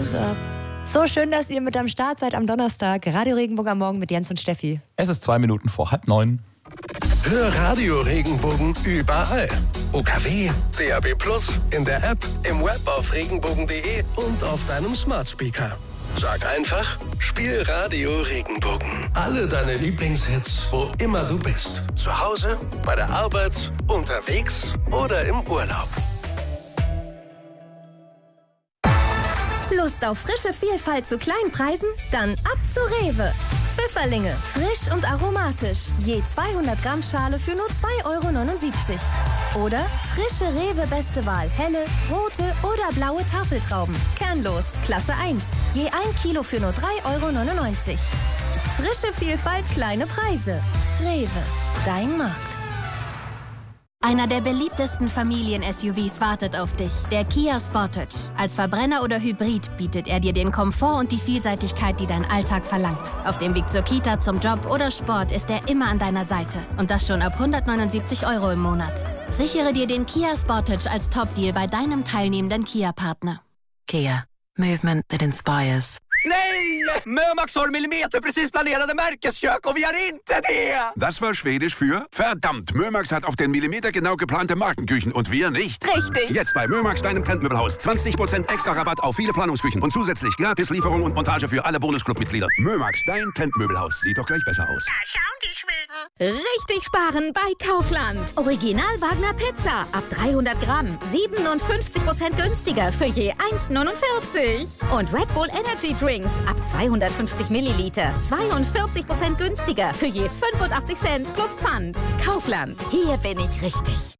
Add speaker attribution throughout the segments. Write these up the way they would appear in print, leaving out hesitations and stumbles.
Speaker 1: So schön, dass ihr mit am Start seid am Donnerstag. Radio Regenbogen am Morgen mit Jens und Steffi.
Speaker 2: Es ist 2 Minuten vor 8:30.
Speaker 3: Hör Radio Regenbogen überall. UKW, DAB+, in der App, im Web auf regenbogen.de und auf deinem Smart Speaker. Sag einfach, spiel Radio Regenbogen. Alle deine Lieblingshits, wo immer du bist. Zu Hause, bei der Arbeit, unterwegs oder im Urlaub.
Speaker 4: Lust auf frische Vielfalt zu Kleinpreisen? Dann ab zu Rewe. Pfifferlinge, frisch und aromatisch. Je 200 Gramm Schale für nur 2,79 €. Oder frische Rewe Beste Wahl, helle, rote oder blaue Tafeltrauben. Kernlos, Klasse 1. Je 1 Kilo für nur 3,99 €. Frische Vielfalt, kleine Preise. Rewe, dein Markt. Einer der beliebtesten Familien-SUVs wartet auf dich, der Kia Sportage. Als Verbrenner oder Hybrid bietet er dir den Komfort und die Vielseitigkeit, die dein Alltag verlangt. Auf dem Weg zur Kita, zum Job oder Sport ist er immer an deiner Seite. Und das schon ab 179 € im Monat. Sichere dir den Kia Sportage als Top-Deal bei deinem teilnehmenden Kia-Partner.
Speaker 5: Kia. Movement that inspires.
Speaker 6: Nej! Mömax har millimeterprecis planerade Märkeskök und wir har inte det!
Speaker 7: Das war Schwedisch für verdammt. Mömax hat auf den Millimeter genau geplante Markenküchen und wir nicht.
Speaker 4: Richtig.
Speaker 7: Jetzt bei Mömax, deinem Trendmöbelhaus. 20% extra Rabatt auf viele Planungsküchen und zusätzlich gratis Lieferung und Montage für alle Bonusclub-Mitglieder. Mömax, dein Trendmöbelhaus. Sieht doch gleich besser aus.
Speaker 8: Da schauen die Schweden.
Speaker 4: Richtig sparen bei Kaufland. Original Wagner Pizza. Ab 300 Gramm. 57% günstiger für je 1,49 €. Und Red Bull Energy Drinks. Ab 250 Milliliter. 42% günstiger für je 85 Cent plus Pfand. Kaufland. Hier bin ich richtig.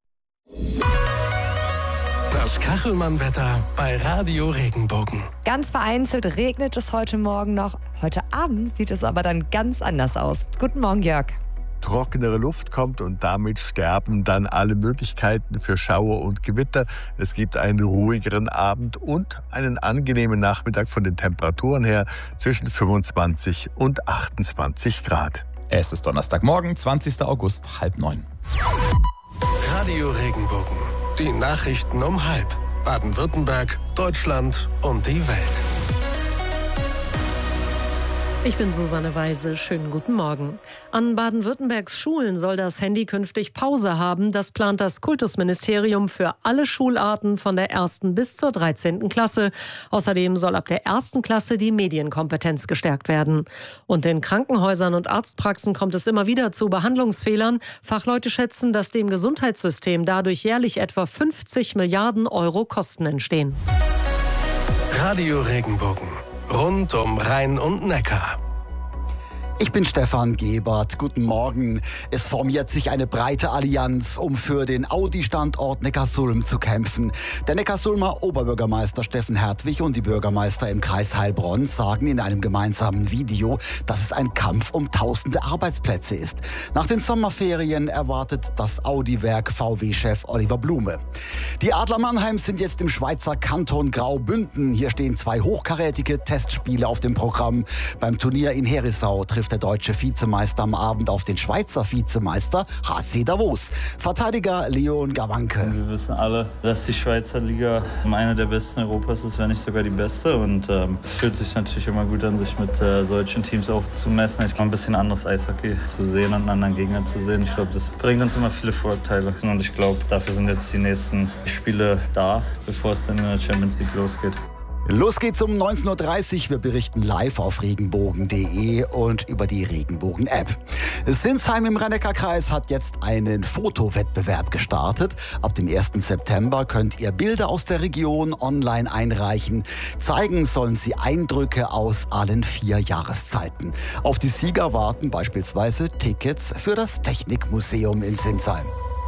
Speaker 3: Das Kachelmann-Wetter bei Radio Regenbogen.
Speaker 1: Ganz vereinzelt regnet es heute Morgen noch. Heute Abend sieht es aber dann ganz anders aus. Guten Morgen, Jörg.
Speaker 9: Trockenere Luft kommt und damit sterben dann alle Möglichkeiten für Schauer und Gewitter. Es gibt einen ruhigeren Abend und einen angenehmen Nachmittag von den Temperaturen her zwischen 25 und 28 Grad.
Speaker 2: Es ist Donnerstagmorgen, 20. August, 8:30.
Speaker 3: Radio Regenbogen. Die Nachrichten um 12:30. Baden-Württemberg, Deutschland und die Welt.
Speaker 10: Ich bin Susanne Weise. Schönen guten Morgen. An Baden-Württembergs Schulen soll das Handy künftig Pause haben. Das plant das Kultusministerium für alle Schularten von der 1. bis zur 13. Klasse. Außerdem soll ab der 1. Klasse die Medienkompetenz gestärkt werden. Und in Krankenhäusern und Arztpraxen kommt es immer wieder zu Behandlungsfehlern. Fachleute schätzen, dass dem Gesundheitssystem dadurch jährlich etwa 50 Milliarden € Kosten entstehen.
Speaker 3: Radio Regenbogen. Rund um Rhein und Neckar.
Speaker 11: Ich bin Stefan Gebert. Guten Morgen. Es formiert sich eine breite Allianz, um für den Audi-Standort Neckarsulm zu kämpfen. Der Neckarsulmer Oberbürgermeister Steffen Hertwig und die Bürgermeister im Kreis Heilbronn sagen in einem gemeinsamen Video, dass es ein Kampf um tausende Arbeitsplätze ist. Nach den Sommerferien erwartet das Audi-Werk VW-Chef Oliver Blume. Die Adler Mannheim sind jetzt im Schweizer Kanton Graubünden. Hier stehen 2 hochkarätige Testspiele auf dem Programm. Beim Turnier in Herisau trifft der deutsche Vizemeister am Abend auf den Schweizer Vizemeister HC Davos. Verteidiger Leon Gawanke.
Speaker 12: Wir wissen alle, dass die Schweizer Liga eine der besten Europas ist, wenn nicht sogar die beste. Und fühlt sich natürlich immer gut an, sich mit solchen Teams auch zu messen. Ich glaube, ein bisschen anderes Eishockey zu sehen und einen anderen Gegner zu sehen. Ich glaube, das bringt uns immer viele Vorteile. Und ich glaube, dafür sind jetzt die nächsten Spiele da, bevor es dann in der Champions League losgeht.
Speaker 11: Los geht's um 19:30 Uhr. Wir berichten live auf regenbogen.de und über die Regenbogen-App. Sinsheim im Rhein-Neckar-Kreis hat jetzt einen Fotowettbewerb gestartet. Ab dem 1. September könnt ihr Bilder aus der Region online einreichen. Zeigen sollen sie Eindrücke aus allen 4 Jahreszeiten. Auf die Sieger warten beispielsweise Tickets für das Technikmuseum in Sinsheim.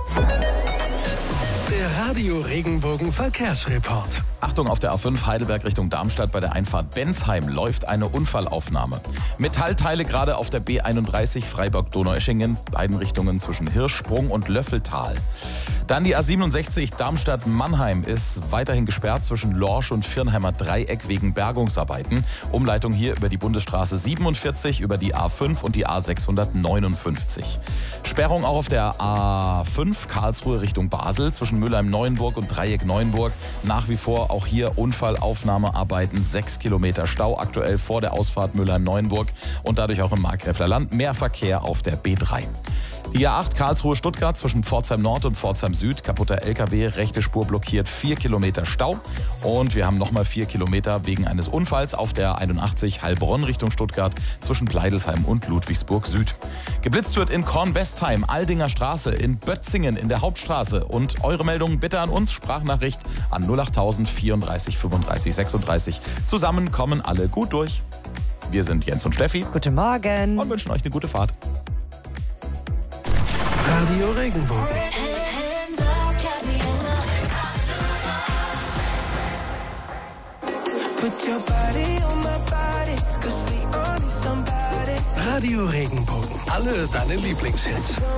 Speaker 3: Der Radio Regenbogen Verkehrsreport.
Speaker 2: Achtung, auf der A5 Heidelberg Richtung Darmstadt bei der Einfahrt Bensheim läuft eine Unfallaufnahme. Metallteile gerade auf der B31 Freiburg-Donaueschingen, beiden Richtungen zwischen Hirschsprung und Löffeltal. Dann die A67 Darmstadt-Mannheim ist weiterhin gesperrt zwischen Lorsch und Virnheimer Dreieck wegen Bergungsarbeiten. Umleitung hier über die Bundesstraße 47, über die A5 und die A659. Sperrung auch auf der A5 Karlsruhe Richtung Basel zwischen Müller Mülheim-Neuenburg und Dreieck Neuenburg. Nach wie vor auch hier Unfallaufnahmearbeiten, 6 Kilometer Stau aktuell vor der Ausfahrt Mülheim-Neuenburg und dadurch auch im Markgräfler Land. Mehr Verkehr auf der B3. Die A8 Karlsruhe-Stuttgart zwischen Pforzheim Nord und Pforzheim Süd. Kaputter LKW, rechte Spur blockiert, 4 Kilometer Stau. Und wir haben nochmal 4 Kilometer wegen eines Unfalls auf der 81 Heilbronn Richtung Stuttgart zwischen Pleidelsheim und Ludwigsburg Süd. Geblitzt wird in Kornwestheim, Aldinger Straße, in Bötzingen in der Hauptstraße. Und eure Meldungen bitte an uns, Sprachnachricht an 08000 34 35 36. Zusammen kommen alle gut durch. Wir sind Jens und Steffi.
Speaker 1: Guten Morgen.
Speaker 2: Und wünschen euch eine gute Fahrt.
Speaker 3: Radio Regenbogen. Radio Regenbogen. Alle deine Lieblingshits.